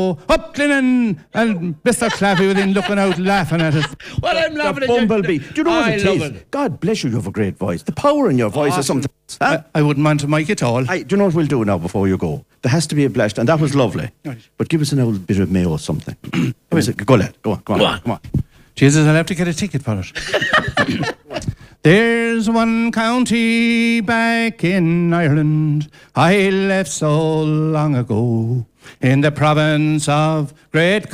Mayo, up Glennon, and Mr. Claffey within looking out, laughing at us. Well, I'm laughing at you. Bumblebee. Do you know what it is? God bless you, you have a great voice. The power in your voice is something. Huh? I wouldn't want to mic it all. Do you know what we'll do now before you go? There has to be a blast, and that was lovely. Right. But give us an old bit of Mayo or something. Go, lad. Go on. Jesus, I'll have to get a ticket for it. There's one county back in Ireland I left so long ago, in the province of Great